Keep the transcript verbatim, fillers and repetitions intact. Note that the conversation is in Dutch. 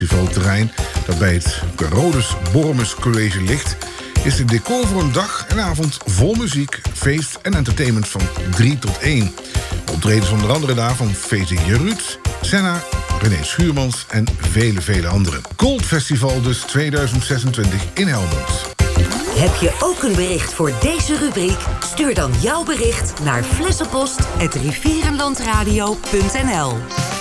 festivalterrein dat bij het Carolus Bormus College ligt, is het decor voor een dag en avond vol muziek, feest en entertainment van drie tot één. Optredens onder andere daar van Fezi Jerut, Senna, René Schuurmans en vele, vele anderen. Gold Festival dus tweeduizend zesentwintig in Helmond. Heb je ook een bericht voor deze rubriek? Stuur dan jouw bericht naar flessenpost apenstaartje rivierenlandradio punt n l.